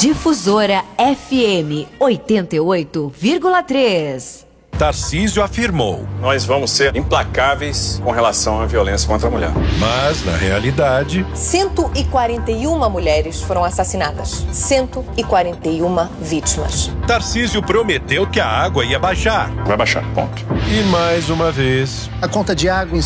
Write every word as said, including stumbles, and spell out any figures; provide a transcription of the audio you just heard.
Difusora F M oitenta e oito vírgula três. Tarcísio afirmou: nós vamos ser implacáveis com relação à violência contra a mulher. Mas, na realidade, cento e quarenta e uma mulheres foram assassinadas. cento e quarenta e uma vítimas. Tarcísio prometeu que a água ia baixar. Vai baixar, ponto. E mais uma vez, a conta de água em